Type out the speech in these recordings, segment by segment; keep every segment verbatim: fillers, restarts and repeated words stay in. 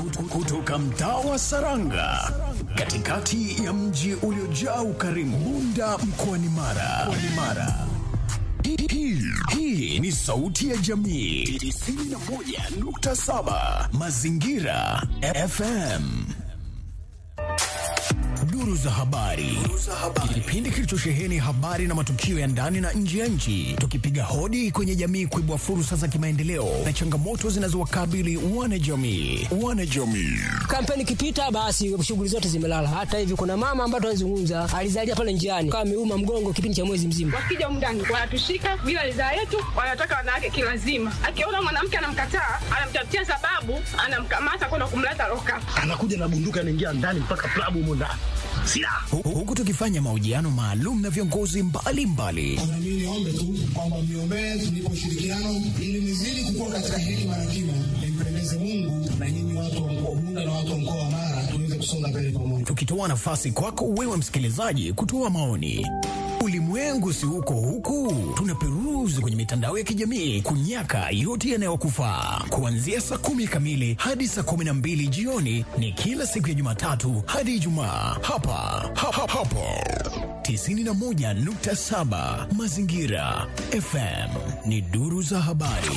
Kutoka mtaa wa Saranga, katikati ya mji uliojaa ukarimu, Bunda mkoani Mara. Mara. Hii, hii ni sauti ya jamii tisini na moja nukta saba Mazingira F M. Duru za habari. Kipindi kilichosheheni habari na matukio ya ndani na nje ya nchi, tukipiga hodi kwenye jamii kuibua fursa za kimaendeleo na changamoto zinazowakabili wanajamii. Wanajamii. Kampeni kipita basi shughuli zote zimelala. Hata hivi kuna mama ambaye tunazungumza alizalia pale njiani kama ameuma mgongo kipindi cha mwezi mzima. Wakija mndani wanatushika bila ridhaa yetu, wanataka wanawake kilazima. Akiona mwanamke anamkataa, anamtafutia sababu, anamkamata kwenda kumleta loka. Anakuja na bunduki anaingia ndani mpaka klabu humo ndani. Huku tukifanya mahojiano maalum na viongozi mbalimbali. Mimi niombe tu kwamba mniombee tulipo ushirikiano ili nizidi kukua katika hekima na kima, nimpendeze Mungu na nyinyi watu wa mkoa Bunda na watu wa mkoa wa Mara tuweze kusonga mbele pamoja. Tukitoa nafasi kwako wewe msikilizaji kutoa maoni. Ulimwengu si huko huku, tunaperuzi kwenye mitandao ya kijamii kunyaka yote yanayokufaa. Kuanzia saa kumi kamili hadi saa kumi na mbili jioni ni kila siku ya Jumatatu hadi Ijumaa. Hapa, hapa, hapa tisini na moja nukta saba Mazingira F M ni duru za habari.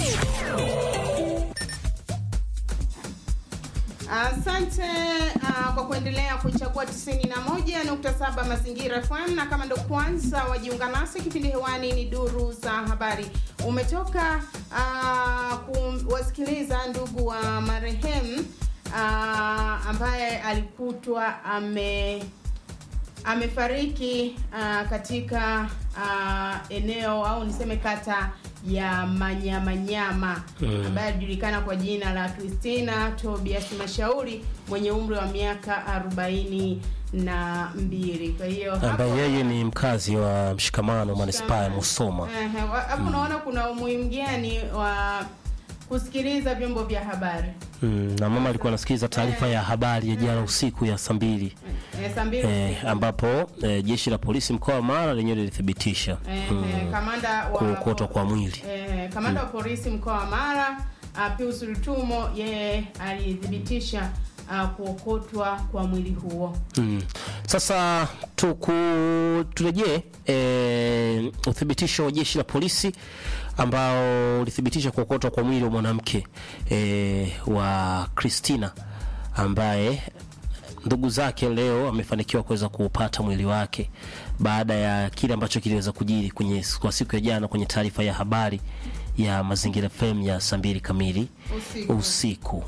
Asante uh, kwa kuendelea kuchagua tisini na moja nukta saba Mazingira F M, na kama ndo kwanza wajiunga nasi, kipindi hewani ni duru za habari. Umetoka uh, kuwasikiliza ndugu wa marehemu uh, ambaye alikutwa ame amefariki uh, katika uh, eneo au niseme kata ya Manyamanyama, hmm. ambaye alijulikana kwa jina la Christina Tobias Mashauri mwenye umri wa miaka arobaini na mbili. Kwa hiyo ambaye yeye ni mkazi wa Mshikamano Manispaa ya Musoma. Eh, hapo unaona hmm. kuna umuhimu gani wa kusikiliza vyombo vya habari. Mm, na mama alikuwa anasikiliza taarifa ya habari ya jana usiku ya saa mbili. Eh, saa mbili eh, ambapo eh, jeshi la polisi mkoa wa Mara lenyewe lilithibitisha eh, mm, kamanda wa kuokotwa kwa mwili. Eh, kamanda mm. wa polisi mkoa wa Mara uh, Pius Lutumo yeye alithibitisha uh, kuokotwa kwa mwili huo. Mm. Sasa tuku turejee eh, uthibitisho wa jeshi la polisi ambao ulithibitisha kuokotwa kwa mwili wa mwanamke e, wa Christina, ambaye ndugu zake leo amefanikiwa kuweza kupata mwili wake baada ya kile ambacho kiliweza kujiri kwenye kwa siku ya jana kwenye taarifa ya habari ya Mazingira F M ya saa mbili kamili usiku. usiku.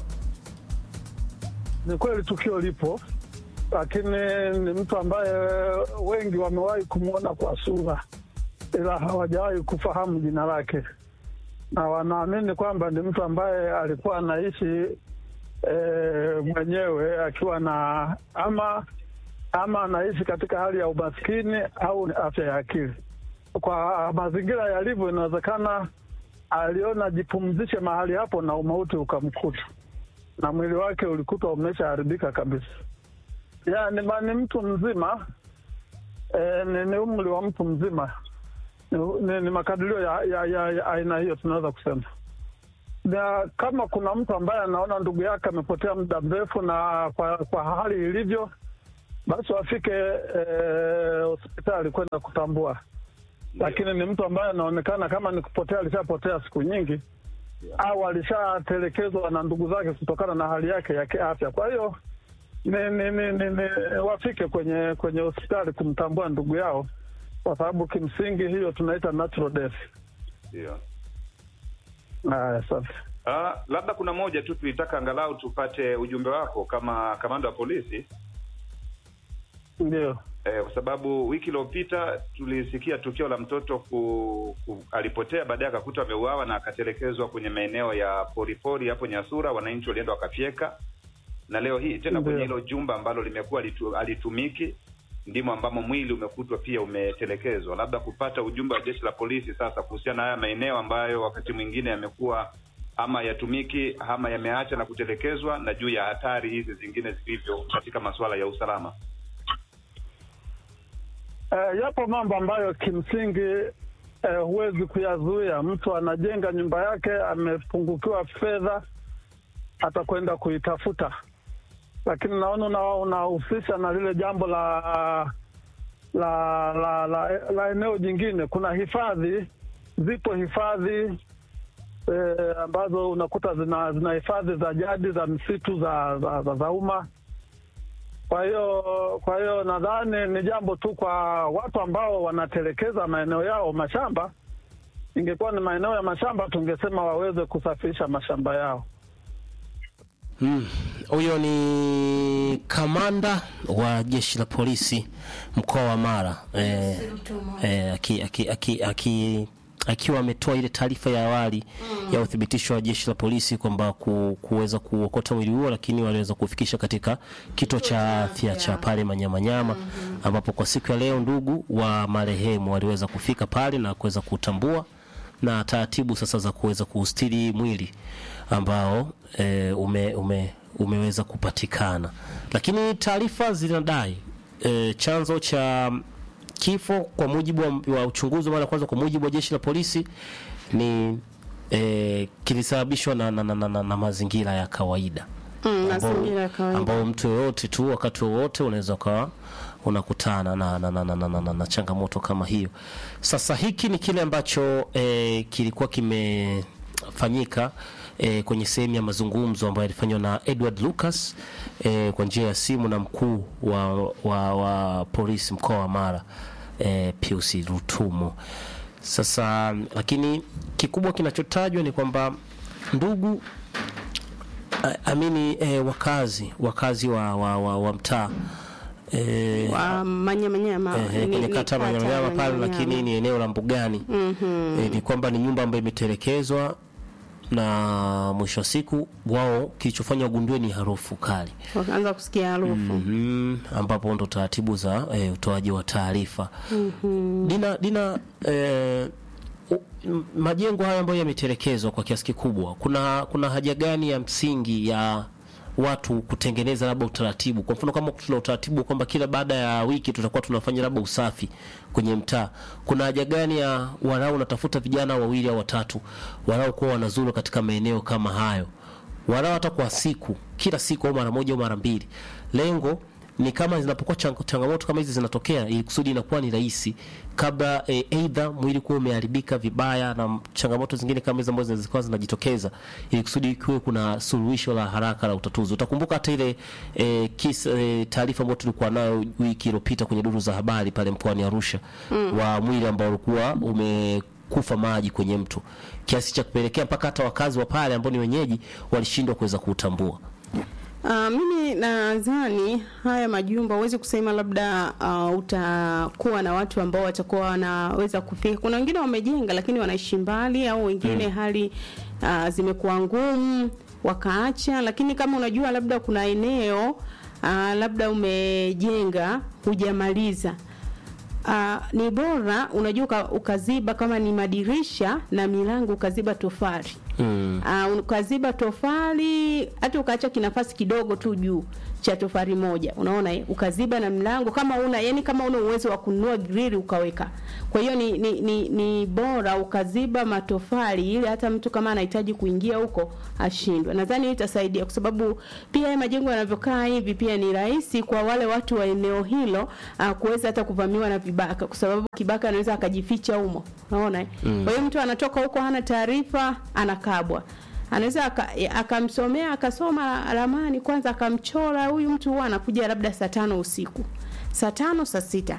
Ni kweli tukio lipo, lakini ni mtu ambaye wengi wamewahi kumuona kwa sura, ila hawajawahi kufahamu jina lake, na wanaamini kwamba ni mtu ambaye alikuwa anaishi e, mwenyewe akiwa na ama ama anaishi katika hali ya umaskini au afya ya akili. Kwa mazingira yalivyo, inawezekana aliona jipumzishe mahali hapo na umauti ukamkuta, na mwili wake ulikutwa umeshaharibika kabisa. Yani ni mtu mzima, e, ni, ni umri wa mtu mzima. Ni, ni makadirio ya, ya, ya, ya aina hiyo tunaweza kusema. Na kama kuna mtu ambaye anaona ndugu yake amepotea muda mrefu na kwa, kwa hali ilivyo, basi wafike hospitali e, kwenda kutambua. Lakini ni mtu ambaye anaonekana kama ni kupotea, alishapotea siku nyingi au alishatelekezwa na ndugu zake kutokana na hali yake ya kiafya. Kwa hiyo ni, ni, ni, ni, ni wafike kwenye kwenye hospitali kumtambua ndugu yao, kwa sababu kimsingi hiyo tunaita natural death. Ndio. Ah, safi. Ah, labda kuna moja tu tulitaka angalau tupate ujumbe wako kama kamanda wa polisi. Ndio. Eh, kwa sababu wiki iliyopita tulisikia tukio la mtoto ku, ku alipotea, baadaye akakuta ameuawa na akatelekezwa kwenye maeneo ya Poripori hapo Nyasura, wananchi walienda wakafyeka. Na leo hii tena kwenye hilo jumba ambalo limekuwa litu, alitumiki ndimo ambamo mwili umekutwa pia umetelekezwa. Labda kupata ujumbe wa jeshi la polisi sasa kuhusiana na haya maeneo ambayo wakati mwingine yamekuwa ama yatumiki ama yameacha na kutelekezwa, na juu ya hatari hizi zingine zilivyo katika masuala ya usalama. Uh, yapo mambo ambayo kimsingi uh, huwezi kuyazuia. Mtu anajenga nyumba yake, amepungukiwa fedha, atakwenda kuitafuta. Lakini naona unahusisha na lile jambo la la la, la, la eneo jingine. Kuna hifadhi, zipo hifadhi e, ambazo unakuta zina, zina hifadhi za jadi za msitu za za, za, za umma. Kwa hiyo kwa hiyo nadhani ni jambo tu kwa watu ambao wanatelekeza maeneo yao mashamba. Ingekuwa ni maeneo ya mashamba, tungesema waweze kusafisha mashamba yao. Mm. Huyo ni kamanda wa jeshi la polisi mkoa wa Mara eh, eh, aki, aki, aki, aki, akiwa ametoa ile taarifa ya awali mm. ya uthibitisho wa jeshi la polisi kwamba ku, kuweza kuokota mwili huo, lakini waliweza kufikisha katika kituo cha afya cha pale Manyamanyama mm-hmm. ambapo kwa siku ya leo ndugu wa marehemu waliweza kufika pale na kuweza kutambua na taratibu sasa za kuweza kuustiri mwili ambao e, ume, ume, umeweza kupatikana. Lakini taarifa zinadai e, chanzo cha kifo kwa mujibu wa, wa uchunguzi mara kwanza kwa mujibu wa jeshi la polisi ni e, kilisababishwa na, na, na, na, na, na mazingira ya kawaida. Mm, mazingira ya kawaida. Ambao mtu yoyote tu wakati wowote unaweza kawa unakutana na na, na, na, na, na, na changamoto kama hiyo. Sasa hiki ni kile ambacho e, kilikuwa kimefanyika e, kwenye sehemu ya mazungumzo ambayo yalifanywa na Edward Lucas e, kwa njia ya simu na mkuu wa, wa, wa polisi mkoa wa Mara e, Pius Rutumo. Sasa lakini kikubwa kinachotajwa ni kwamba ndugu amini e, wakazi wakazi wa wa, wa, wa mtaa Eh, wa Manyamanyama eh, kwenye kata Manyamanyama pale, lakini ni eneo la Mbugani. Mhm. Eh, ni kwamba ni nyumba ambayo imetelekezwa na mwisho wa siku wao kilichofanya ugundue ni harufu kali. Wakaanza kusikia harufu. Mhm. Ambapo ndo taratibu za eh, utoaji wa taarifa. Mhm. Dina dina eh, majengo haya ambayo yametelekezwa kwa kiasi kikubwa, kuna kuna haja gani ya msingi ya watu kutengeneza labda utaratibu? Kwa mfano kama tuna utaratibu kwamba kila baada ya wiki tutakuwa tunafanya labda usafi kwenye mtaa, kuna haja gani ya walau unatafuta vijana wawili au watatu walau kwa wanazuru katika maeneo kama hayo, walau hata kwa siku, kila siku au mara moja au mara mbili? Lengo ni kama zinapokuwa chang- changamoto kama hizi zinatokea, ili kusudi inakuwa ni rahisi kabla e, either mwili kuwa umeharibika vibaya na changamoto zingine kama hizo ambazo zinazikuwa zinajitokeza, ili kusudi kuwe kuna suluhisho la haraka la utatuzi. Utakumbuka hata ile e, kisa e, taarifa ambayo tulikuwa nayo wiki iliyopita kwenye duru za habari pale mkoani Arusha mm. wa mwili ambao ulikuwa umekufa maji kwenye mto, kiasi cha kupelekea mpaka hata wakazi wa pale ambao ni wenyeji walishindwa kuweza kutambua. Uh, mimi nadhani haya majumba uweze kusema labda uh, utakuwa na watu ambao watakuwa wanaweza kufika. Kuna wengine wamejenga lakini wanaishi mbali, au wengine hmm. hali uh, zimekuwa ngumu wakaacha. Lakini kama unajua labda kuna eneo uh, labda umejenga hujamaliza, Uh, ni bora unajua ukaziba kama ni madirisha na milango ukaziba tofali. Mm. Uh, ukaziba tofali hata ukaacha kinafasi kidogo tu juu cha tofali moja. Unaona eh, ukaziba na mlango kama una yani kama una uwezo wa kununua grill ukaweka. Kwa hiyo ni, ni ni ni bora ukaziba matofali ili hata mtu kama anahitaji kuingia huko ashindwe. Nadhani hii itasaidia kwa sababu pia majengo yanavyokaa hivi pia ni rahisi kwa wale watu wa eneo hilo uh, kuweza hata kuvamiwa na vibaka, kwa sababu kibaka anaweza akajificha humo. Unaona eh? Mm. Kwa hiyo mtu anatoka huko hana taarifa, anakabwa. Anaweza akamsomea akasoma ramani kwanza akamchora. Huyu mtu huwa anakuja labda saa tano usiku, saa tano saa sita,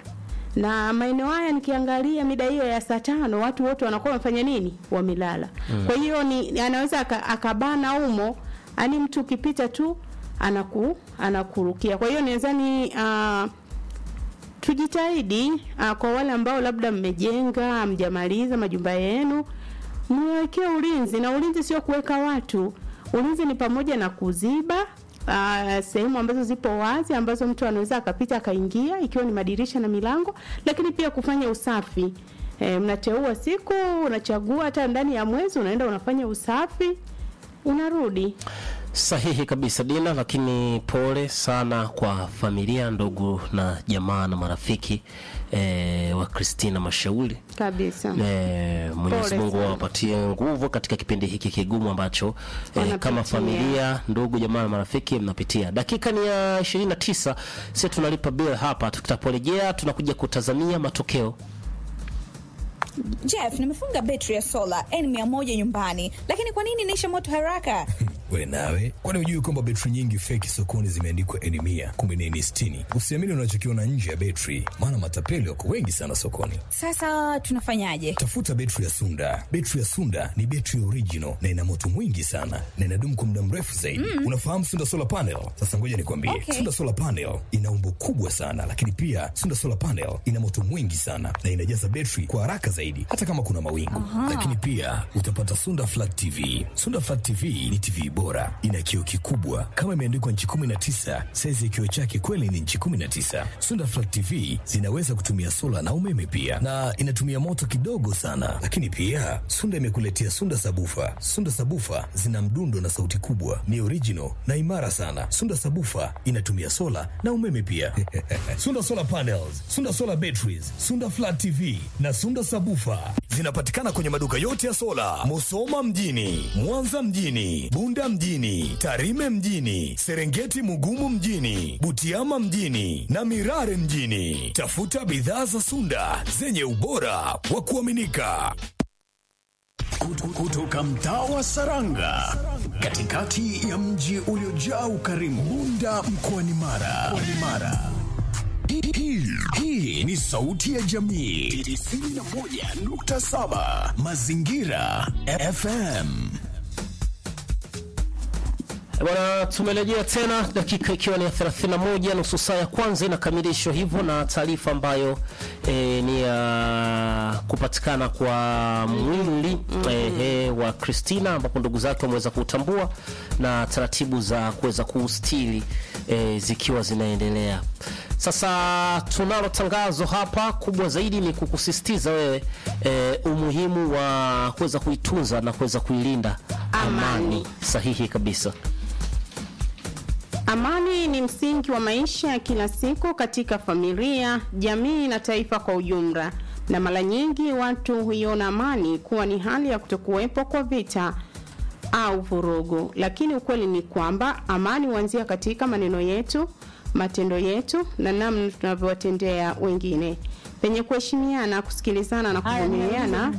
na maeneo haya nikiangalia mida hiyo ya saa tano watu wote wanakuwa wamefanya nini, wamelala. Mm. Kwa hiyo ni anaweza akabana humo, ani mtu ukipita tu anaku anakurukia. Kwa hiyo nadhani uh, tujitahidi uh, kwa wale ambao labda mmejenga mjamaliza majumba yenu, mwekee ulinzi. Na ulinzi sio kuweka watu, ulinzi ni pamoja na kuziba uh, sehemu ambazo zipo wazi ambazo mtu anaweza akapita akaingia, ikiwa ni madirisha na milango, lakini pia kufanya usafi. E, mnateua siku, unachagua hata ndani ya mwezi unaenda unafanya usafi, unarudi. Sahihi kabisa Dina, lakini pole sana kwa familia, ndugu na jamaa na marafiki eh, wa Christina Mashauri kabisa. Eh, Mwenyezi Mungu awapatie nguvu katika kipindi hiki kigumu ambacho eh, kama familia, ndugu, jamaa na marafiki mnapitia. Dakika ni ya ishirini na tisa, sisi tunalipa bill hapa. Tukitaporejea tunakuja kutazamia matokeo. Jeff, nimefunga betri ya sola N mia moja nyumbani, lakini kwa nini inaisha moto haraka? Wewe nawe, kwani hujui kwamba betri nyingi fake sokoni zimeandikwa N mia, kumbe ni N sitini? Usiamini unachokiona nje ya betri, maana matapeli wako wengi sana sokoni. Sasa tunafanyaje? Tafuta betri ya Sunda. Betri ya Sunda ni betri original na ina moto mwingi sana na inadumu kwa muda mrefu zaidi. Mm. Unafahamu Sunda Solar Panel? Sasa ngoja nikwambie. Okay. Sunda Solar Panel ina umbo kubwa sana, lakini pia Sunda Solar Panel ina moto mwingi sana na inajaza betri kwa haraka zaidi hata kama kuna mawingu. Aha. Lakini pia utapata Sunda Flat T V. Sunda Flat T V ni T V bora, ina kioo kikubwa kama imeandikwa nchi kumi na tisa. Size ya kioo chake kweli ni nchi kumi na tisa. Sunda Flat T V zinaweza kutumia sola na umeme pia, na inatumia moto kidogo sana. Lakini pia Sunda imekuletea Sunda Sabufa. Sunda Sabufa zina mdundo na sauti kubwa, ni original na imara sana. Sunda Sabufa inatumia sola na umeme pia. Sunda Solar Panels, Sunda Solar Batteries, Sunda Flat T V na Sunda Sabufa zinapatikana kwenye maduka yote ya sola, Musoma mjini, Mwanza mjini, Bunda mjini, Tarime mjini, Serengeti Mugumu mjini, Butiama mjini na Mirare mjini. Tafuta bidhaa za Sunda zenye ubora wa kuaminika. Kutoka mtaa wa Saranga, katikati ya mji uliojaa ukarimu, Bunda mkoani Mara. Mara. Hii, hii, hii ni sauti ya jamii tisini na moja nukta saba Mazingira F M. Bwana, tumerejea tena, dakika ikiwa ni thelathini na moja, nusu saa ya kwanza inakamilishwa hivyo na taarifa ambayo e, ni ya uh, kupatikana kwa mwili e, wa Christina, ambapo ndugu zake wameweza kutambua na taratibu za kuweza kuustiri e, zikiwa zinaendelea. Sasa tunalo tangazo hapa kubwa zaidi, ni kukusisitiza wewe e, umuhimu wa kuweza kuitunza na kuweza kuilinda amani. Amani sahihi kabisa. Amani ni msingi wa maisha ya kila siku katika familia, jamii na taifa kwa ujumla. Na mara nyingi watu huiona amani kuwa ni hali ya kutokuwepo kwa vita au vurugu. Lakini ukweli ni kwamba amani huanzia katika maneno yetu, matendo yetu na namna tunavyowatendea wengine. Penye kuheshimiana, kusikilizana na kuvumiliana,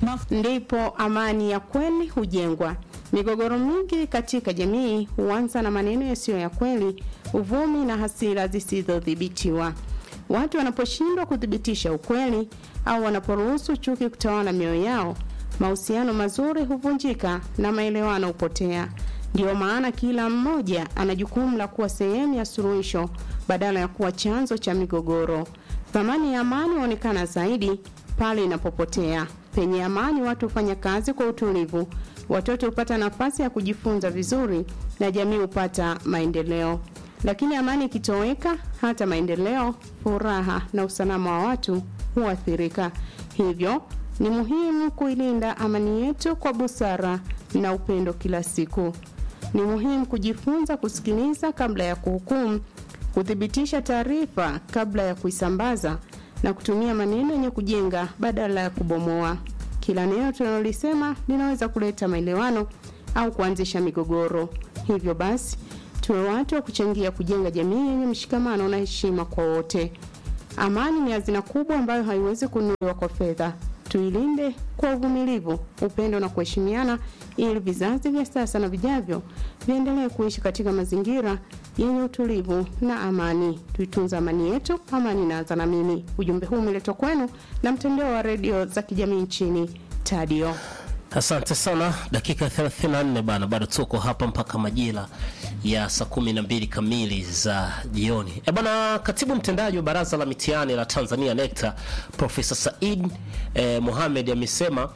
ndipo amani ya kweli hujengwa. Migogoro mingi katika jamii huanza na maneno yasiyo ya kweli, uvumi na hasira zisizodhibitiwa. Watu wanaposhindwa kudhibitisha ukweli au wanaporuhusu chuki kutawala mioyo yao, mahusiano mazuri huvunjika na maelewano hupotea. Ndio maana kila mmoja ana jukumu la kuwa sehemu ya suluhisho badala ya kuwa chanzo cha migogoro. Thamani ya amani huonekana zaidi pale inapopotea. Penye amani watu hufanya kazi kwa utulivu, watoto hupata nafasi ya kujifunza vizuri na jamii hupata maendeleo. Lakini amani ikitoweka, hata maendeleo, furaha na usalama wa watu huathirika. Hivyo ni muhimu kuilinda amani yetu kwa busara na upendo kila siku. Ni muhimu kujifunza kusikiliza kabla ya kuhukumu, kudhibitisha taarifa kabla ya kuisambaza na kutumia maneno yenye kujenga badala ya kubomoa. Kila neno tunalolisema linaweza kuleta maelewano au kuanzisha migogoro. Hivyo basi, tuwe watu wa kuchangia kujenga jamii yenye mshikamano na heshima kwa wote. Amani ni hazina kubwa ambayo haiwezi kununuliwa kwa fedha. Tuilinde kwa uvumilivu, upendo na kuheshimiana, ili vizazi vya sasa na vijavyo viendelee kuishi katika mazingira yenye utulivu na amani. Tuitunza amani yetu, amani inaanza na mimi. Ujumbe huu umeletwa kwenu na mtandao wa redio za kijamii nchini Tadio. Asante sana. Dakika thelathini na nne bana, bado tuko hapa mpaka majira ya saa kumi na mbili kamili za jioni. E bana, katibu mtendaji wa Baraza la Mitihani la Tanzania NECTA, Profesa Said eh, Mohamed amesema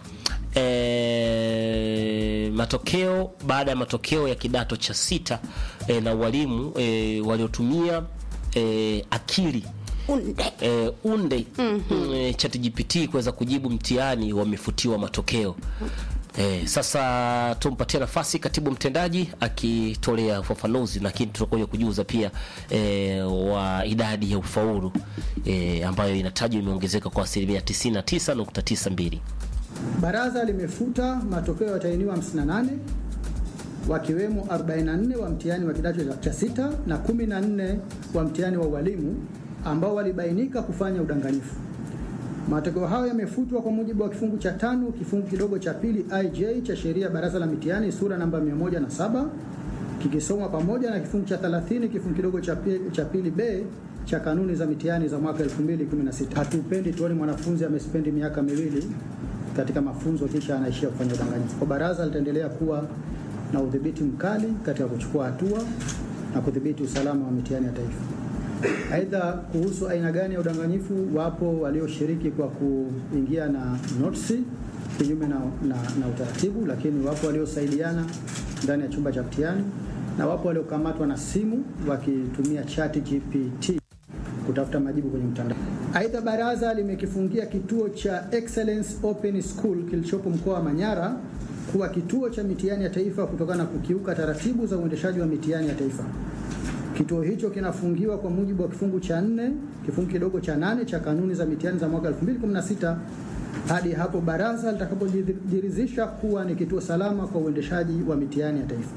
eh, matokeo baada ya matokeo ya kidato cha sita eh, na walimu eh, waliotumia eh, akili unde, eh, unde mm-hmm. eh, ChatGPT kuweza kujibu mtihani wamefutiwa matokeo. Eh, sasa tumpatie nafasi katibu mtendaji akitolea ufafanuzi, lakini tutakuja kujuza pia eh, wa idadi ya ufaulu eh, ambayo inatajwa imeongezeka kwa asilimia tisini na tisa nukta tisa mbili. Baraza limefuta matokeo ya watahiniwa hamsini na nane wakiwemo arobaini na nne wa mtihani wa kidato cha sita na kumi na nne wa mtihani wa ualimu ambao walibainika kufanya udanganyifu. Matokeo hayo yamefutwa kwa mujibu wa kifungu cha tano kifungu kidogo cha pili I J cha sheria ya Baraza la Mitihani sura namba mia moja na saba kikisomwa pamoja na kifungu cha thelathini kifungu kidogo cha pili, cha pili B cha kanuni za mitihani za mwaka elfu mbili kumi na sita. Hatupendi tuone mwanafunzi amespendi miaka miwili katika mafunzo kisha anaishia kufanya udanganyifu. Kwa baraza litaendelea kuwa na udhibiti mkali katika kuchukua hatua na kudhibiti usalama wa mitihani ya taifa. Aidha, kuhusu aina gani ya udanganyifu, wapo walioshiriki kwa kuingia na notes kinyume na, na, na utaratibu, lakini wapo waliosaidiana ndani ya chumba cha mtihani na wapo waliokamatwa na simu wakitumia chat G P T kutafuta majibu kwenye mtandao. Aidha, baraza limekifungia kituo cha Excellence Open School kilichopo mkoa wa Manyara kuwa kituo cha mitihani ya taifa kutokana na kukiuka taratibu za uendeshaji wa mitihani ya taifa. Kituo hicho kinafungiwa kwa mujibu wa kifungu cha nne, kifungu kidogo cha nane cha kanuni za mitihani za mwaka elfu mbili kumi na sita hadi hapo baraza litakapojiridhisha kuwa ni kituo salama kwa uendeshaji wa mitihani ya taifa.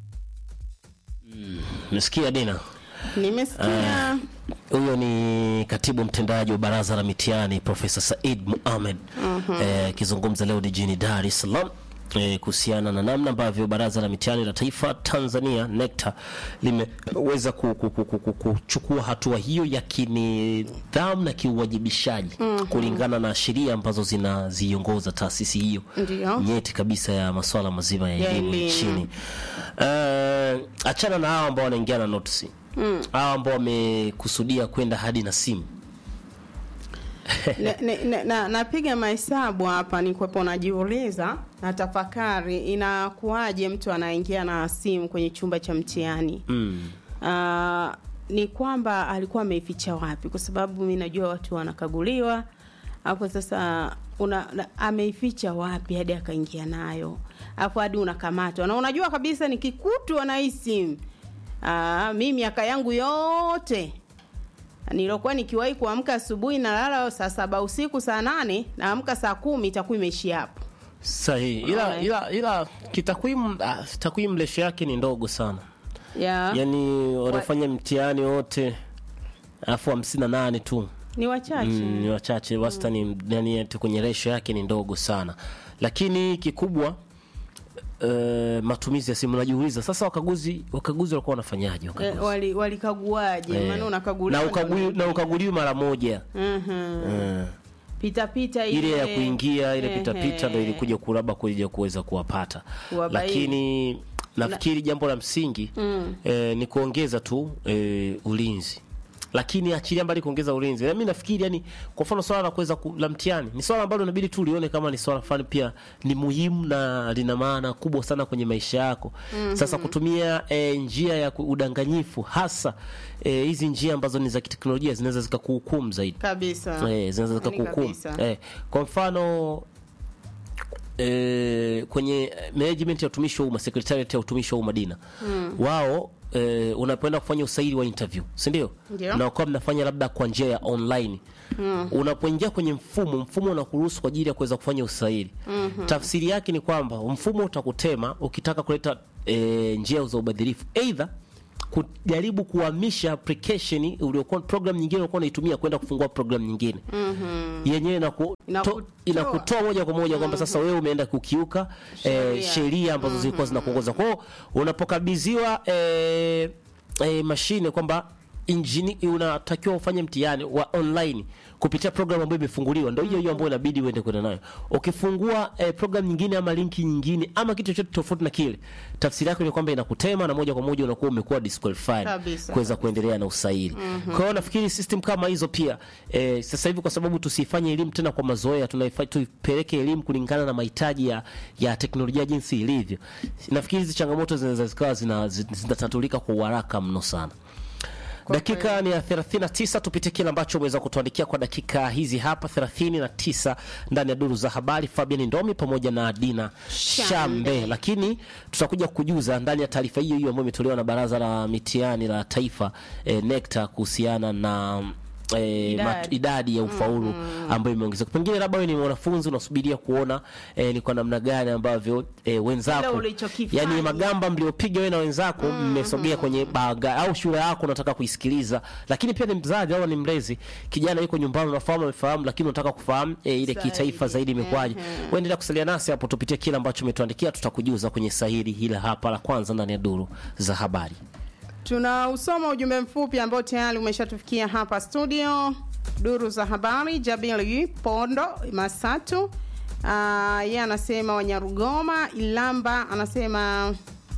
Msikia Dina? Nimesikia. Huyo uh, ni katibu mtendaji wa Baraza la Mitihani Profesa Said Mohamed uh-huh. eh, kizungumza leo jijini Dar es Salaam eh, kuhusiana na namna ambavyo Baraza la Mitihani la Taifa Tanzania NECTA limeweza kuchukua hatua hiyo ya kinidhamu na kiuwajibishaji uh-huh. kulingana na sheria ambazo zinaziongoza taasisi hiyo nyeti kabisa ya masuala mazima ya elimu nchini. Uh, achana na hao ambao wanaingia na notice. Mm. Hao ambao wamekusudia kwenda hadi na simu. na, na, napiga mahesabu hapa ni kwapo najiuliza na tafakari inakuaje mtu anaingia na simu kwenye chumba cha mtihani. Mm. Uh, ni kwamba alikuwa ameificha wapi, kwa sababu mimi najua watu wanakaguliwa hapo. Sasa una ameificha wapi hadi akaingia nayo, afu hadi unakamatwa na unajua kabisa nikikutwa na hii simu. Ah, mimi miaka yangu yote nilokuwa nikiwahi kuamka asubuhi na lala saa saba usiku saa nane naamka saa kumi itakuwa imeishia hapo. Sahihi. Ila ila ila kitakwimu ah, takwimu lesho yake ni ndogo sana. Yeah. Yaani wanafanya mtihani wote alafu hamsini na nane tu. Ni wachache. Mm, ni wachache wastani mm. Yani kwenye ratio yake ni ndogo sana. Lakini kikubwa Uh, matumizi ya simu. Najiuliza sasa wakaguzi wakaguzi walikuwa wanafanyaje wakaguzi? E, wali walikaguaje? E. Maana unakaguliwa na ukaguliwa na ukaguliwa mara moja. Mhm. Mm uh. Pita pita ile ile ya kuingia ile pita pita ndio ilikuja kuraba kuja kuweza kuwapata. Lakini nafikiri jambo la msingi mm. eh, ni kuongeza tu eh, ulinzi. Lakini achilia mbali kuongeza ulinzi. Na mimi nafikiri yani kwa mfano swala la kuweza la mtihani ni swala ambalo inabidi tu ulione kama ni swala fulani pia ni muhimu na lina maana kubwa sana kwenye maisha yako. Mm-hmm. Sasa kutumia e, njia ya udanganyifu hasa hizi e, njia ambazo ni za kiteknolojia zinaweza zikakuhukumu zaidi. Kabisa. Eh, zinaweza zikakuhukumu. Eh, kwa mfano e, kwenye management ya utumishi wa umma, secretariat ya utumishi wa umma Dina. Mm. Wao Uh, unapoenda kufanya usaili wa interview, si ndio? Na kwa mnafanya labda kwa njia ya online. Mm. Unapoingia kwenye mfumo, mfumo unakuruhusu kwa ajili ya kuweza kufanya usaili. Mm-hmm. Tafsiri yake ni kwamba mfumo utakutema ukitaka kuleta e, njia za ubadhirifu. Either kujaribu kuhamisha application uliokuwa program nyingine uliokuwa unaitumia kwenda kufungua program nyingine. Mhm. Yenyewe inaku inakutoa moja kwa moja mm-hmm. kwamba sasa wewe umeenda kukiuka eh, sheria ambazo mm-hmm. zilikuwa zinakuongoza. Kwa hiyo unapokabidhiwa eh, eh, mashine kwamba injini unatakiwa ufanye mtihani wa online kupitia program ambayo imefunguliwa, ndio hiyo hiyo ambayo inabidi uende kwenda nayo. Ukifungua eh, program nyingine ama linki nyingine ama kitu chochote tofauti na kile, tafsiri yake ni kwamba inakutema na moja kwa moja unakuwa umekuwa disqualified kuweza kuendelea na usaili. Mm-hmm. Kwa hiyo nafikiri system kama hizo pia eh, sasa hivi kwa sababu tusifanye elimu tena kwa mazoea, tunaifanya tupeleke elimu kulingana na mahitaji ya ya teknolojia jinsi ilivyo. Nafikiri hizo changamoto zinaweza zikawa zinatatulika kwa haraka mno sana. Dakika ni ya thelathini na tisa. Tupitie kile ambacho umeweza kutuandikia kwa dakika hizi hapa thelathini na tisa ndani ya duru za habari. Fabian Ndomi pamoja na Dina Shambe. Shambe. Lakini tutakuja kujuza ndani ya taarifa hiyo hiyo ambayo imetolewa na Baraza la Mitihani la Taifa eh, NECTA kuhusiana na E, idadi. Mat, idadi ya ufaulu mm-hmm. ambayo imeongezeka. Pengine labda wewe ni mwanafunzi unasubiria kuona e, ni kwa namna gani ambavyo e, wenzako yani magamba mliopiga wewe na wenzako mmesogea mm-hmm. kwenye baga au shule yako unataka kuisikiliza, lakini pia ni mzazi au ni mlezi, kijana yuko nyumbani unafahamu amefahamu, lakini unataka kufahamu e, ile kitaifa zaidi imekwaje. Mm-hmm. Wewe endelea kusalia nasi hapo, tupitie kile ambacho umetuandikia, tutakujuza kwenye sahili hila hapa la kwanza ndani ya duru za habari. Tuna usoma ujumbe mfupi ambao tayari umeshatufikia hapa studio. Duru za habari, Jabili Pondo Masatu. Uh, yeye anasema Wanyarugoma. Ilamba anasema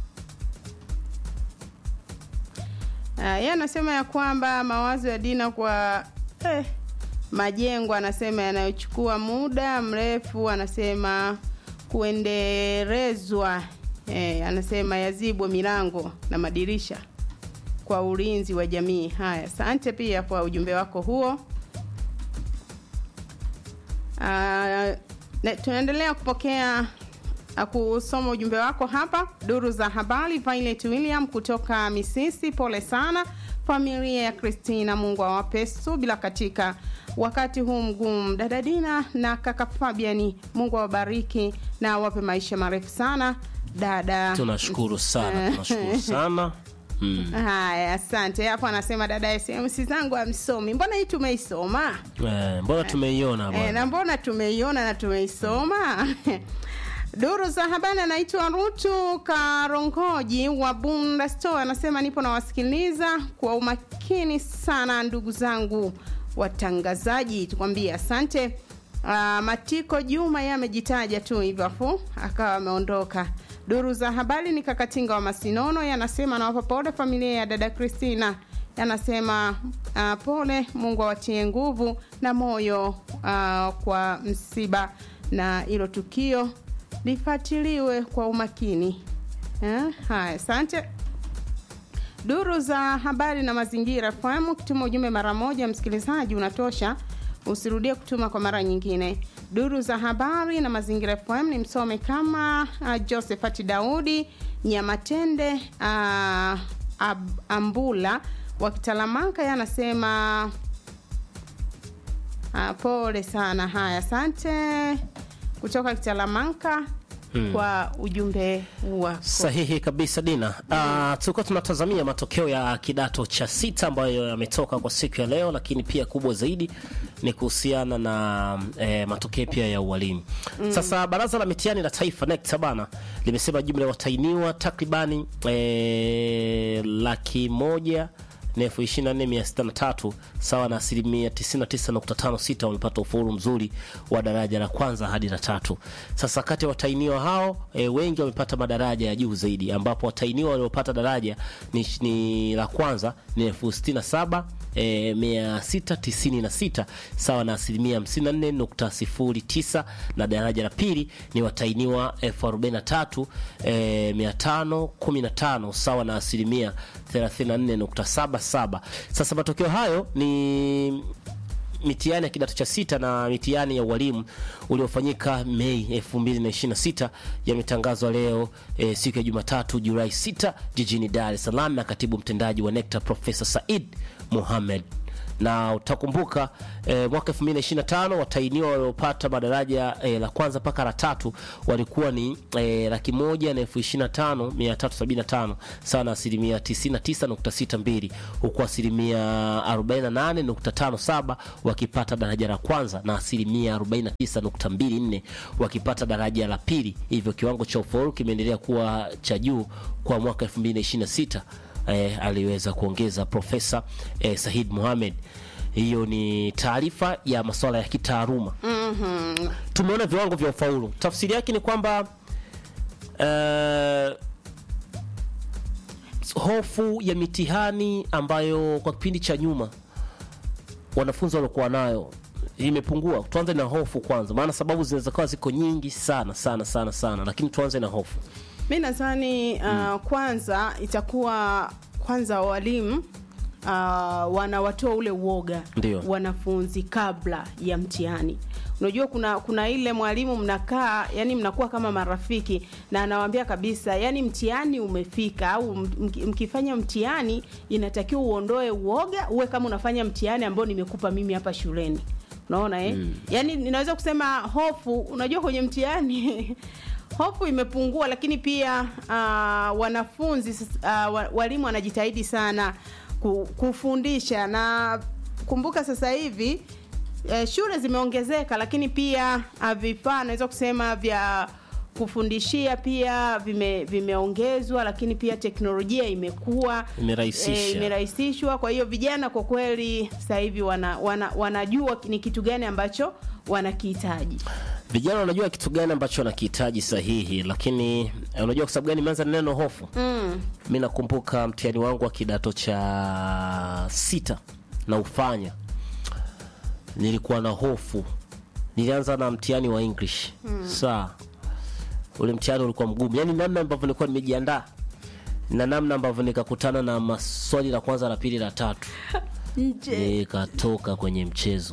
uh, yeye anasema ya kwamba mawazo ya Dina kwa eh, majengo anasema yanayochukua muda mrefu, anasema kuendelezwa, eh, anasema yazibwe milango na madirisha kwa ulinzi wa jamii. Haya, asante pia kwa ujumbe wako huo. Uh, tunaendelea kupokea uh, kusoma ujumbe wako hapa. Duru za habari, Violet William kutoka Misisi, pole sana familia ya Christina, Mungu awape subira katika wakati huu mgumu. Dada Dina na kaka Fabiani, Mungu awabariki na awape maisha marefu sana. Dada, tunashukuru sana, tunashukuru sana. Mm. Haya, asante. Hapo anasema dada S M C zangu amsomi. Mbona hii tumeisoma? Eh, mbona tumeiona bwana? Eh, na mbona tumeiona na tumeisoma? Duru za habari, anaitwa Rutu Karongoji wa Bunda Store, anasema nipo na wasikiliza kwa umakini sana ndugu zangu watangazaji. Tukwambie asante. Uh, Matiko Juma yeye amejitaja tu hivyo afu akawa ameondoka. Duru za habari ni Kakatinga wa Masinono, yanasema na wapa pole familia ya dada Christina. Yanasema uh, pole, Mungu awatie nguvu na moyo uh, kwa msiba, na hilo tukio lifuatiliwe kwa umakini. Eh, haya, asante. Duru za habari na mazingira, fahamu kutuma ujumbe mara moja msikilizaji unatosha, usirudie kutuma kwa mara nyingine. Duru za habari na mazingira F M ni msome kama uh, Josephat Daudi Nyamatende uh, ab, Ambula wa Kitalamanka, yanasema uh, pole sana. Haya, asante kutoka Kitalamanka. Hmm. Kwa ujumbe wako. Sahihi kabisa Dina. Ah, uh, tulikuwa tunatazamia matokeo ya kidato cha sita ambayo yametoka kwa siku ya leo, lakini pia kubwa zaidi ni kuhusiana na eh, matokeo pia ya ualimu. Mm. Sasa Baraza la Mitihani la Taifa NECTA bana limesema jumla ya watainiwa takribani eh, laki moja na elfu ishirini na nne mia sitini na tatu sawa na asilimia tisini na tisa nukta tano sita wamepata ufaulu mzuri wa daraja la kwanza hadi la tatu. Sasa kati ya watainiwa hao e, wengi wamepata madaraja ya juu zaidi, ambapo watainiwa waliopata daraja ni, ni la kwanza ni elfu sitini na saba E, mia sita tisini na sita sawa na asilimia hamsini na nne nukta sifuri tisa, na daraja la pili ni watainiwa elfu arobaini na tatu e, mia tano kumi na tano sawa na asilimia thelathini na nne nukta saba saba. Sasa matokeo hayo ni mitihani ya kidato cha sita na mitihani ya walimu uliofanyika Mei elfu mbili na ishirini na sita yametangazwa leo e, siku ya Jumatatu Julai sita jijini Dar es Salaam na katibu mtendaji wa NECTA Profesa Said Mohamed. Na utakumbuka e, mwaka elfu mbili na ishirini na tano watainiwa waliopata madaraja e, la kwanza mpaka la tatu walikuwa ni e, laki moja na elfu ishirini na tano mia tatu sabini na tano sawa na asilimia tisini na tisa nukta sita mbili, huku asilimia arobaini na nane nukta tano saba wakipata daraja la kwanza na asilimia arobaini na tisa nukta mbili nne wakipata daraja la pili. Hivyo kiwango cha ufaulu kimeendelea kuwa cha juu kwa mwaka elfu mbili na ishirini na sita. Eh, aliweza kuongeza Profesa eh, Said Mohamed. Hiyo ni taarifa ya masuala ya kitaaluma. Mhm. Tumeona viwango vya ufaulu. Tafsiri yake ni kwamba eh, hofu ya mitihani ambayo kwa kipindi cha nyuma wanafunzi walikuwa nayo imepungua. Tuanze na hofu kwanza, maana sababu zinaweza kuwa ziko nyingi sana sana sana sana, lakini tuanze na hofu. Mimi nadhani uh, mm. kwanza itakuwa kwanza walimu uh, wanawatoa ule uoga Ndiyo. wanafunzi kabla ya mtihani. Unajua kuna kuna ile mwalimu mnakaa, yani mnakuwa kama marafiki, na anawaambia kabisa yani mtihani umefika, au mkifanya mtihani inatakiwa uondoe uoga, uwe kama unafanya mtihani ambao nimekupa mimi hapa shuleni. Unaona eh? Mm. Yani ninaweza kusema hofu, unajua kwenye mtihani hofu imepungua, lakini pia uh, wanafunzi uh, walimu wanajitahidi sana kufundisha, na kumbuka sasa hivi eh, shule zimeongezeka, lakini pia uh, vifaa naweza kusema vya kufundishia pia vime vimeongezwa, lakini pia teknolojia imekuwa imerahisisha e, imerahisishwa. Kwa hiyo vijana kwa kweli sasa hivi wana, wana wanajua ni kitu gani ambacho wanakihitaji. Vijana wanajua kitu gani ambacho wanakihitaji sahihi, lakini unajua kwa sababu gani nimeanza neno hofu? Mm. Mimi nakumbuka mtihani wangu wa kidato cha sita na ufanya. Nilikuwa na hofu. Nilianza na mtihani wa English. Mm. Sawa. Ule mtihani ulikuwa mgumu. Yaani namna ambavyo nilikuwa nimejiandaa na namna ambavyo nikakutana na maswali la kwanza, la pili, la tatu. Nje. Nikatoka kwenye mchezo.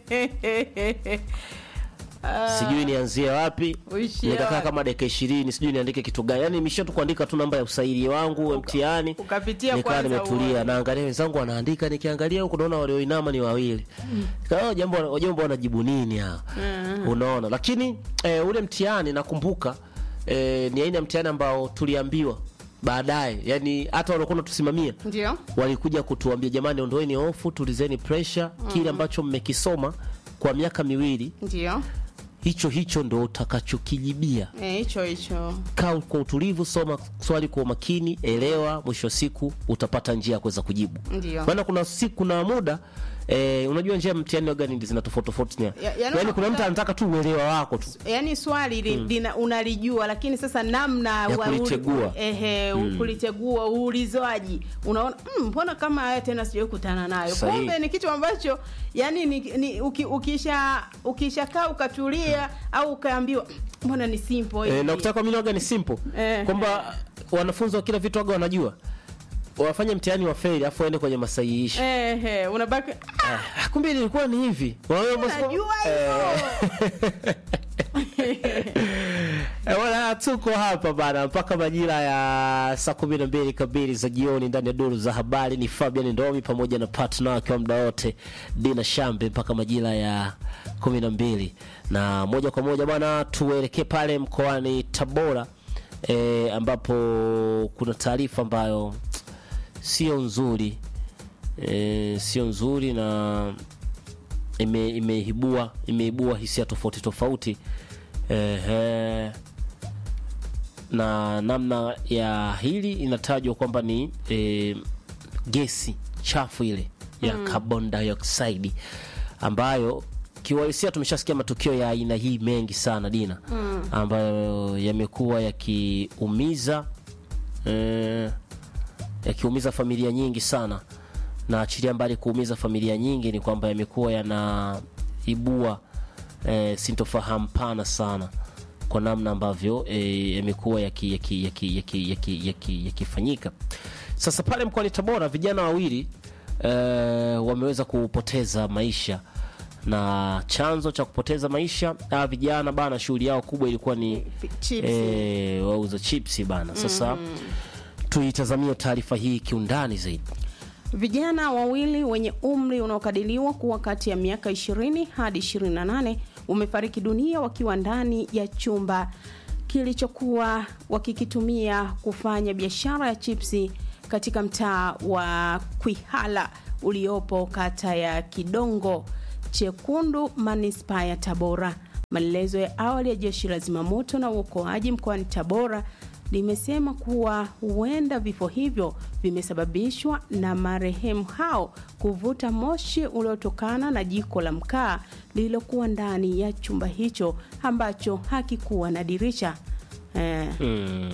Sijui nianzie wapi. Nikakaa kama dakika ishirini sijui niandike kitu gani. Yaani nimesha tu kuandika tu namba ya usaili wangu wa mtihani. Ukapitia kwanza. Nikaa nimetulia naangalia wenzangu wanaandika, nikiangalia huko naona walioinama ni wawili. Mm. Kwa jambo jambo wanajibu nini hao? Mm. Unaona? Lakini e, ule mtihani nakumbuka e, ni aina mtihani ambao tuliambiwa baadaye, yani hata walikuwa tusimamia. Ndio. Walikuja kutuambia jamani, ondoeni hofu, tulizeni pressure, mm. kile ambacho mmekisoma kwa miaka miwili. Ndio. Hicho hicho ndo utakachokijibia. Eh, hicho hicho. Kaa kwa utulivu, soma swali kwa makini, elewa, mwisho siku utapata njia ya kuweza kujibu. Ndio. Maana kuna siku na muda eh, unajua njia mtihani wa gani zina tofauti tofauti. Ya, yaani kuna mtu anataka tu uelewa wako tu. Yaani swali li, mm. lina, unalijua, lakini sasa namna wa kulitegua. Ehe, mm. kulitegua, uulizwaji. Unaona, mbona mm, kama haya tena sijawahi kukutana nayo. Kumbe ni kitu ambacho yani ni, ni uki, ukisha ukishakaa ukatulia mm. au ukaambiwa mbona ni simple hivi. Eh, na kutaka mimi waga ni simple. Eh, kwamba wanafunzi wa kila vitu waga wanajua. Wafanye mtihani wa fail afu waende kwenye masahihisho. Eh eh, unabaki ah, kumbe ilikuwa ni hivi. Unajua hivyo. Eh, wala tuko hapa bana mpaka majira ya saa kumi na mbili kamili za jioni ndani ya duru za habari. Ni Fabian Ndomi pamoja na partner wake wa muda wote Dina Shambe mpaka majira ya kumi na mbili. Na moja kwa moja bana tuelekee pale mkoani Tabora e, ambapo kuna taarifa ambayo sio nzuri. E, sio nzuri na ime imeibua imeibua hisia tofauti tofauti. Ehe. Na namna ya hili inatajwa kwamba ni e, gesi chafu ile ya mm. carbon dioxide ambayo kiuhalisia tumeshasikia matukio ya aina hii mengi sana Dina, mm. ambayo yamekuwa yakiumiza e, yakiumiza familia nyingi sana. Na achilia mbali kuumiza familia nyingi, ni kwamba yamekuwa yanaibua e, sintofahamu pana sana kwa namna ambavyo e, yamekuwa yakifanyika yaki, yaki, yaki, yaki, yaki. Sasa pale mkoani Tabora vijana wawili e, wameweza kupoteza maisha. Na chanzo cha kupoteza maisha a vijana bana, shughuli yao kubwa ilikuwa ni e, wauza chipsi bana. Sasa mm. tuitazamie taarifa hii kiundani zaidi. Vijana wawili wenye umri unaokadiriwa kuwa kati ya miaka ishirini hadi ishirini na nane umefariki dunia wakiwa ndani ya chumba kilichokuwa wakikitumia kufanya biashara ya chipsi katika mtaa wa Kwihala uliopo kata ya Kidongo Chekundu, manispaa ya Tabora. Maelezo ya awali ya Jeshi la Zimamoto na Uokoaji mkoani Tabora limesema kuwa huenda vifo hivyo vimesababishwa na marehemu hao kuvuta moshi uliotokana na jiko la mkaa lililokuwa ndani ya chumba hicho ambacho hakikuwa na dirisha. Eh. Hmm.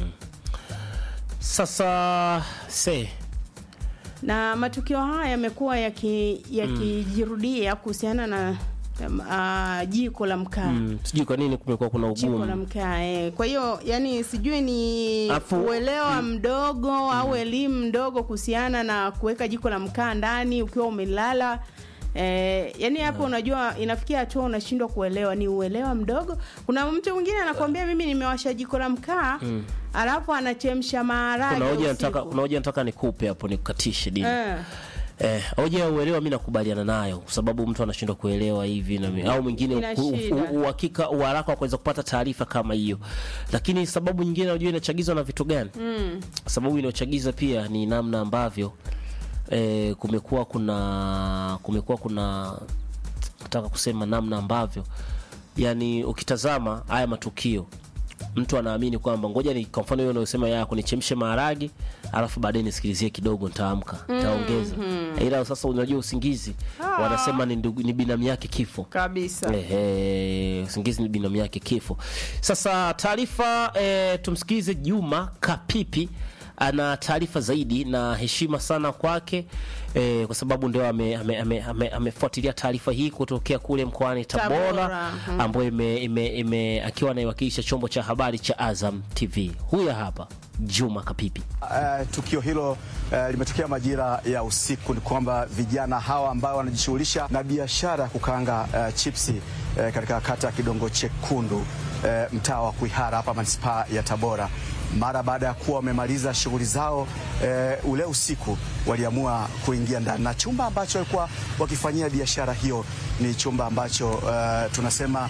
Sasa se na matukio haya yamekuwa yakijirudia yaki kuhusiana na uh, jiko la mkaa. Mm, sijui kwa nini kumekuwa kuna ugumu. Jiko la mkaa eh. Kwa hiyo yani sijui ni Afu, uelewa mm. mdogo mm. au elimu mdogo kuhusiana na kuweka jiko la mkaa ndani ukiwa umelala. Eh, yani hapo unajua inafikia hatua unashindwa kuelewa, ni uelewa mdogo. Kuna mtu mwingine anakuambia mimi nimewasha jiko la mkaa mm. alafu anachemsha maharage. Kuna hoja nataka kuna hoja nataka nikupe hapo nikukatishe dini. Eh. Eh, hoja ya uelewa mimi nakubaliana nayo kwa sababu mtu anashindwa kuelewa hivi na mm. au mwingine uhakika uharaka wa kuweza kupata taarifa kama hiyo. Lakini sababu nyingine unajua inachagizwa na vitu gani? Mm. Sababu inayochagiza pia ni namna ambavyo eh kumekuwa kuna kumekuwa kuna nataka kusema namna ambavyo yani ukitazama haya matukio mtu anaamini kwamba ngoja ni kwa mfano wewe unasema yako nichemshe maharage alafu baadaye nisikilizie kidogo nitaamka nitaongeza mm -hmm. ila sasa unajua usingizi ah. wanasema ni, ni binamu yake kifo kabisa. Ehe, usingizi ni binamu yake kifo. Sasa taarifa e, tumsikize Juma Kapipi ana taarifa zaidi na heshima sana kwake eh, kwa sababu ndio amefuatilia ame, ame, ame, ame taarifa hii kutokea kule mkoani Tabora, Tabora. Hmm. ambayo ime, ime, ime akiwa anaiwakilisha chombo cha habari cha Azam T V. Huyu hapa Juma Kapipi. Uh, tukio hilo uh, limetokea majira ya usiku. Ni kwamba vijana hawa ambao wanajishughulisha na biashara ya kukaanga uh, chipsi uh, katika kata ya Kidongo Chekundu uh, mtaa wa Kuihara hapa manispaa ya Tabora, mara baada ya kuwa wamemaliza shughuli zao e, ule usiku waliamua kuingia ndani, na chumba ambacho walikuwa wakifanyia biashara hiyo ni chumba ambacho uh, tunasema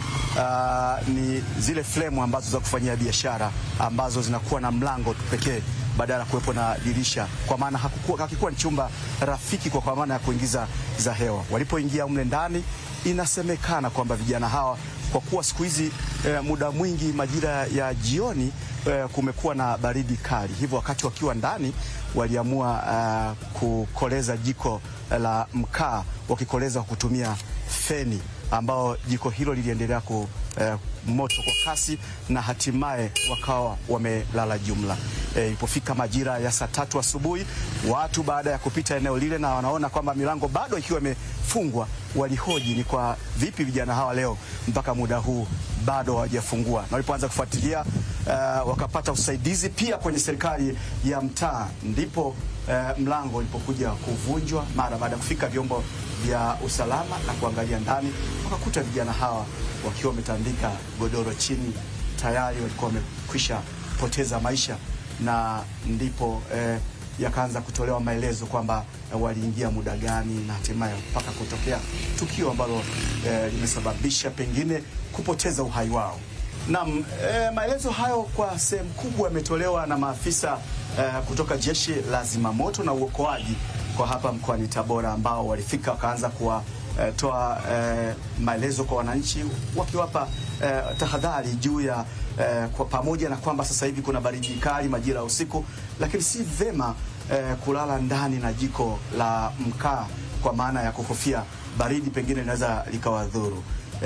uh, ni zile flemu ambazo za kufanyia biashara ambazo zinakuwa na mlango pekee badala ya kuwepo na dirisha, kwa maana hakukuwa hakikuwa ni chumba rafiki kwa kwa maana ya kuingiza za hewa. Walipoingia mle ndani, inasemekana kwamba vijana hawa kwa kuwa siku hizi eh, muda mwingi majira ya jioni eh, kumekuwa na baridi kali, hivyo wakati wakiwa ndani waliamua uh, kukoleza jiko la mkaa, wakikoleza kwa kutumia feni, ambao jiko hilo liliendelea ku eh, moto kwa kasi na hatimaye wakawa wamelala jumla. Ilipofika e, majira ya saa tatu asubuhi, watu baada ya kupita eneo lile na wanaona kwamba milango bado ikiwa imefungwa, walihoji ni kwa vipi vijana hawa leo mpaka muda huu bado hawajafungua. Na walipoanza kufuatilia uh, wakapata usaidizi pia kwenye serikali ya mtaa, ndipo uh, mlango ulipokuja kuvunjwa. Mara baada ya kufika vyombo vya usalama na kuangalia ndani, wakakuta vijana hawa wakiwa wametandika godoro chini, tayari walikuwa wamekwisha poteza maisha. Na ndipo eh, yakaanza kutolewa maelezo kwamba eh, waliingia muda gani na hatimaye mpaka kutokea tukio ambalo eh, limesababisha pengine kupoteza uhai wao. Na eh, maelezo hayo kwa sehemu kubwa yametolewa na maafisa eh, kutoka jeshi la zimamoto na uokoaji kwa hapa mkoani Tabora, ambao walifika wakaanza kuwa eh, toa eh, maelezo kwa wananchi, wakiwapa eh, tahadhari juu ya eh, kwa pamoja na kwamba sasa hivi kuna baridi kali majira ya usiku, lakini si vema eh, kulala ndani na jiko la mkaa kwa maana ya kuhofia baridi pengine linaweza likawadhuru.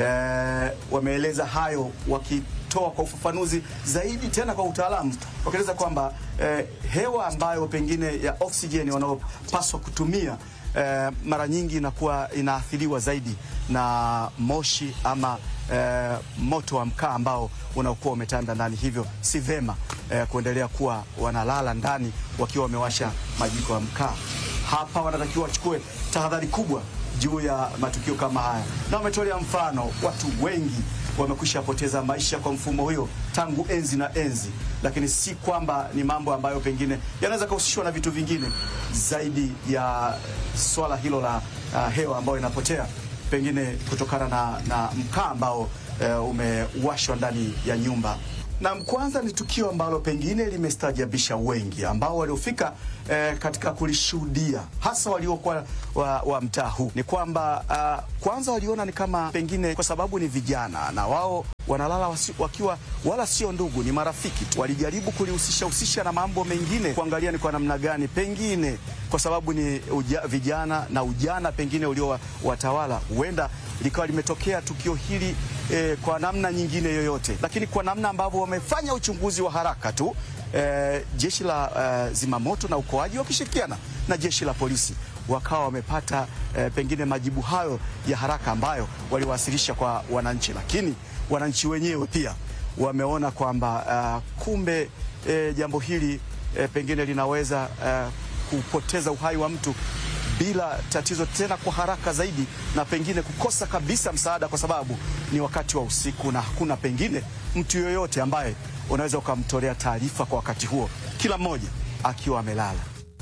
Eh, wameeleza hayo wakitoa kwa ufafanuzi zaidi tena kwa utaalamu, wakieleza kwamba eh, hewa ambayo pengine ya oksijeni wanaopaswa kutumia eh, mara nyingi inakuwa inaathiriwa zaidi na moshi ama eh, moto wa mkaa ambao unaokuwa umetanda ndani, hivyo si vema eh, kuendelea kuwa wanalala ndani wakiwa wamewasha majiko ya mkaa. Hapa wanatakiwa wachukue tahadhari kubwa juu ya matukio kama haya, na wametolea mfano watu wengi wamekwisha poteza maisha kwa mfumo huyo tangu enzi na enzi, lakini si kwamba ni mambo ambayo pengine yanaweza kuhusishwa na vitu vingine zaidi ya swala hilo la uh, hewa ambayo inapotea pengine kutokana na, na mkaa ambao uh, umewashwa ndani ya nyumba. Na kwanza ni tukio ambalo pengine limestajabisha wengi ambao waliofika eh, katika kulishuhudia, hasa waliokuwa wa, wa mtaa huu. Ni kwamba uh, kwanza waliona ni kama pengine kwa sababu ni vijana na wao wanalala wasi, wakiwa wala sio ndugu, ni marafiki tu. Walijaribu kulihusisha husisha na mambo mengine, kuangalia ni kwa namna gani pengine kwa sababu ni uja, vijana na ujana pengine ulio watawala, huenda likawa limetokea tukio hili eh, kwa namna nyingine yoyote. Lakini kwa namna ambavyo wamefanya uchunguzi wa haraka tu, eh, jeshi la eh, zimamoto na uokoaji wakishirikiana na jeshi la polisi wakawa wamepata eh, pengine majibu hayo ya haraka ambayo waliwasilisha kwa wananchi, lakini wananchi wenyewe pia wameona kwamba uh, kumbe eh, jambo hili eh, pengine linaweza eh, kupoteza uhai wa mtu bila tatizo, tena kwa haraka zaidi, na pengine kukosa kabisa msaada, kwa sababu ni wakati wa usiku na hakuna pengine mtu yoyote ambaye unaweza ukamtolea taarifa kwa wakati huo, kila mmoja akiwa amelala.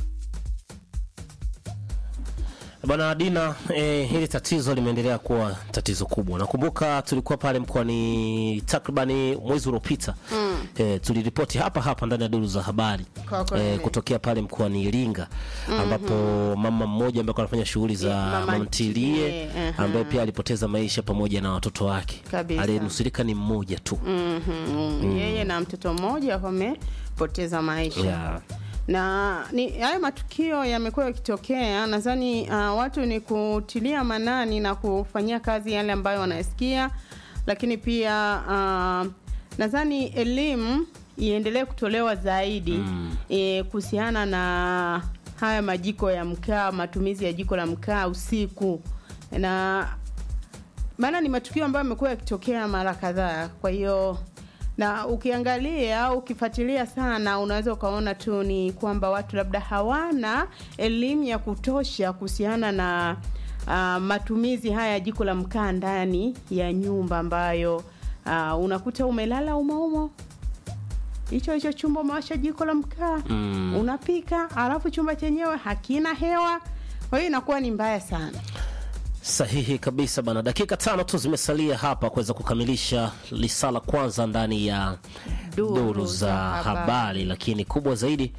Bwana Dina, eh, hili tatizo limeendelea kuwa tatizo kubwa. Nakumbuka tulikuwa pale mkoani takribani mwezi uliopita. Mm. Eh, tuliripoti hapa hapa ndani ya duru za habari. Eh, kutokea pale mkoani Iringa, mm -hmm. ambapo mama mmoja ambaye anafanya shughuli za mamtilie uh -huh. ambaye pia alipoteza maisha pamoja na watoto wake. Aliyenusurika ni mmoja tu. Mm -hmm. mm. Yeye na mtoto mmoja wamepoteza maisha. Yeah. Na ni haya matukio yamekuwa yakitokea, nadhani uh, watu ni kutilia manani na kufanyia kazi yale ambayo wanasikia, lakini pia uh, nadhani elimu iendelee kutolewa zaidi mm. e, kuhusiana na haya majiko ya mkaa, matumizi ya jiko la mkaa usiku, na maana ni matukio ambayo yamekuwa yakitokea mara kadhaa. Kwa hiyo na ukiangalia au ukifuatilia sana, unaweza ukaona tu ni kwamba watu labda hawana elimu ya kutosha kuhusiana na uh, matumizi haya jiko la mkaa ndani ya nyumba, ambayo uh, unakuta umelala umaumo hicho hicho chumba umewasha jiko la mkaa mm. unapika, alafu chumba chenyewe hakina hewa. Kwa hiyo inakuwa ni mbaya sana. Sahihi kabisa bana. Dakika tano tu zimesalia hapa kuweza kukamilisha lisala kwanza ndani ya duru, duru za habari. habari Lakini kubwa zaidi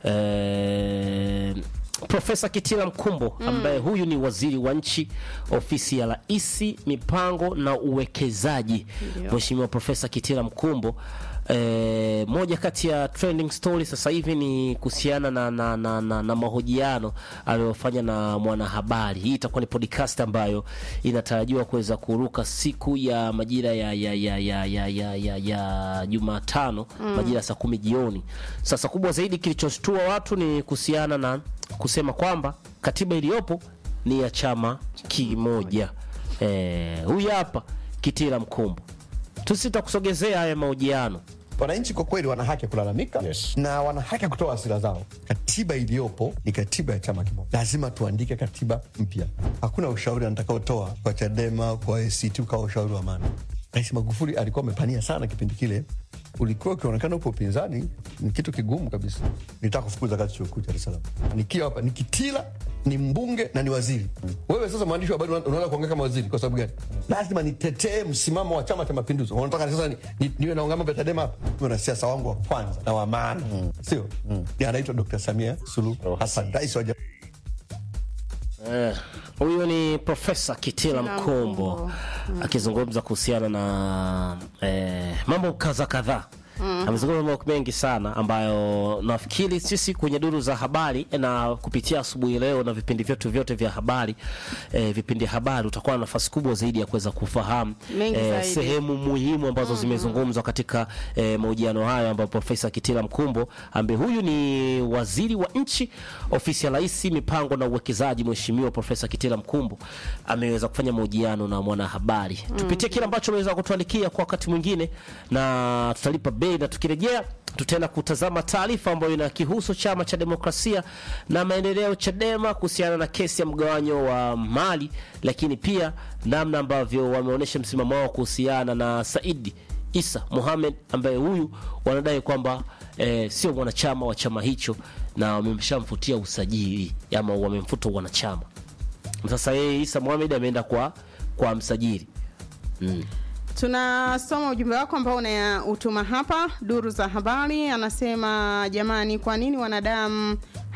eh, Profesa Kitila Mkumbo mm. ambaye huyu ni waziri wa nchi ofisi ya Rais mipango na uwekezaji. Mheshimiwa Profesa Kitila Mkumbo, E, moja kati ya trending story sasa hivi ni kuhusiana na na, na, na, na mahojiano aliyofanya na mwanahabari. Hii itakuwa ni podcast ambayo inatarajiwa kuweza kuruka siku ya majira ya ya ya ya ya ya, ya, ya Jumatano mm. majira saa kumi jioni. Sasa kubwa zaidi kilichoshtua watu ni kuhusiana na kusema kwamba katiba iliyopo ni ya chama kimoja. Eh, huyu hapa Kitila Mkumbo. Tusita kusogezea haya mahojiano. Wananchi kwa kweli wana haki ya kulalamika, yes. na wana haki ya kutoa hasira zao. Katiba iliyopo ni katiba ya chama kimoja. Lazima tuandike katiba mpya. Hakuna ushauri nitakaotoa kwa Chadema, kwa A C T, kwa ushauri wa maana. Rais Magufuli alikuwa amepania sana kipindi kile. Ulikuwa ukionekana upo upinzani, ni kitu kigumu kabisa. Nitaka kufukuza kazi chuo kikuu cha Dar es Salaam. Nikiwa hapa ni Kitila, ni mbunge na ni waziri. Wewe sasa mwandishi wa habari unaanza kuongea kama waziri kwa sababu gani? Lazima nitetee msimamo wa Chama cha Mapinduzi. Unataka sasa ni, ni, niwe naongea mambo ya Chadema hapa? Mimi na siasa wangu wa kwanza na wa maana. Mm. Sio? Mm. Ni anaitwa Doctor Samia Suluhu Hassan, rais wa Eh, huyo ni Profesa Kitila Mkumbo mm. akizungumza kuhusiana na eh, mambo kadha kadha. Mm. Amezungumza mambo mengi sana ambayo nafikiri sisi kwenye duru za habari na kupitia asubuhi leo na vipindi vyetu vyote vya habari eh, vipindi habari utakuwa na nafasi kubwa zaidi ya kuweza kufahamu eh, sehemu muhimu ambazo mm -hmm. zimezungumzwa katika eh, mahojiano hayo, ambapo Profesa Kitila Mkumbo ambaye huyu ni waziri wa nchi ofisi ya Rais mipango na uwekezaji, Mheshimiwa Profesa Kitila Mkumbo ameweza kufanya mahojiano na mwanahabari. Mm -hmm. Tupitie kile ambacho ameweza kutuandikia kwa wakati mwingine na tutalipa bei, na tukirejea tutaenda kutazama taarifa ambayo inakihusu chama cha demokrasia na maendeleo Chadema kuhusiana na kesi ya mgawanyo wa mali, lakini pia namna ambavyo wameonyesha msimamo wao kuhusiana na Said Isa Mohamed ambaye huyu wanadai kwamba eh, sio mwanachama wa chama hicho na wamemshamfutia usajili ama wamemfuta wanachama. Sasa yeye Isa Mohamed ameenda kwa kwa msajili. Mm. Tunasoma ujumbe wako ambao unautuma hapa duru za habari. Anasema jamani, kwa nini wanadamu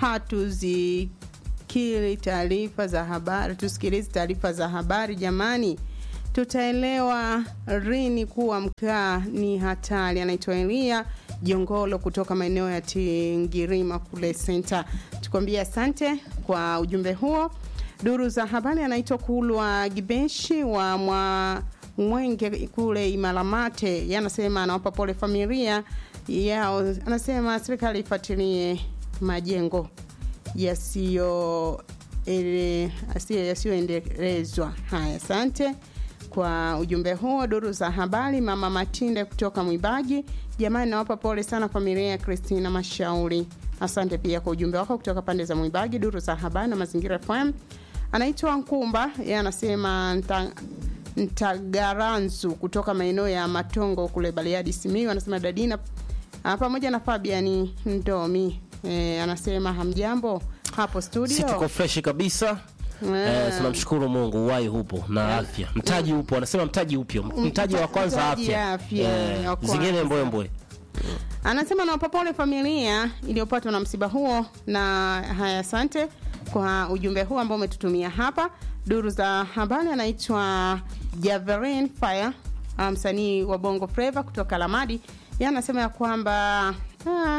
hatuzikiri taarifa za habari? Tusikilize taarifa za habari jamani. Tutaelewa rini kuwa mkaa ni hatari. Anaitwa Elia Jongolo kutoka maeneo ya Tingirima kule Center. Tukwambia asante kwa ujumbe huo. Duru za habari anaitwa Kulwa Gibeshi wa mwa Mwenge kule Imalamate. Yanasema anawapa pole familia yao. Anasema serikali ifuatilie majengo yasiyo ele asiyo yasiyoendelezwa. Haya, asante kwa ujumbe huo. Duru za habari, mama Matinde kutoka Mwibagi. Jamani, nawapa pole sana familia ya Christina Mashauri. Asante pia kwa ujumbe wako kutoka pande za Mwibagi. Duru za habari na Mazingira F M. Anaitwa Nkumba, yeye anasema nta, Ntagaranzu kutoka maeneo ya Matongo kule Bariadi Simiyu. Anasema Dadina pamoja na Fabian Ndomi. E, anasema hamjambo hapo studio. Sisi tuko fresh kabisa. Eh, tunamshukuru Mungu wai hupo na afya. Mtaji upo, anasema mtaji upyo. Mtaji wa kwanza afya. afya. Zingine mboe mboe. Anasema na papole familia iliyopatwa na msiba huo. Na haya, asante kwa ujumbe huu ambao umetutumia hapa. Duru za habari, anaitwa Javerin Fire, msanii wa Bongo Flava kutoka Lamadi. Yeye anasema ya kwamba ah,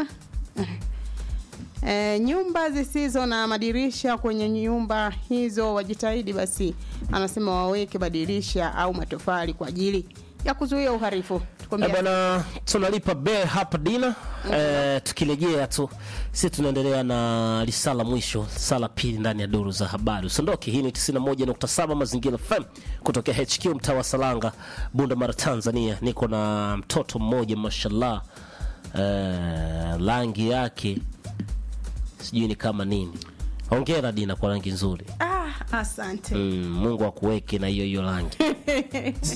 E, nyumba zisizo na madirisha kwenye nyumba hizo wajitahidi basi, anasema waweke madirisha au matofali kwa ajili ya kuzuia uharifu. Eh bwana, tunalipa be hapa Dina. Mm-hmm. Eh, tukirejea tu sisi tunaendelea na risala mwisho, sala pili ndani ya duru za habari. Usiondoke, hii ni tisini na moja nukta saba Mazingira F M kutoka H Q mtaa wa Salanga, Bunda Mara, Tanzania. Niko na mtoto mmoja mashallah. Eh, rangi yake sijui ni kama nini. Hongera Dina kwa rangi nzuri. Ah, asante. Mm, Mungu akuweke na hiyo hiyo rangi.